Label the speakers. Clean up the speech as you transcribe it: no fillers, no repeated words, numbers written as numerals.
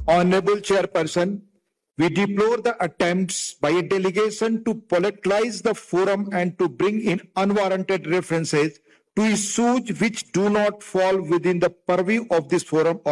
Speaker 1: Honorable Chairperson, we deplore the attempts by a delegation to politicize the forum and to bring in unwarranted references to issues which do not fall within the purview of this forum or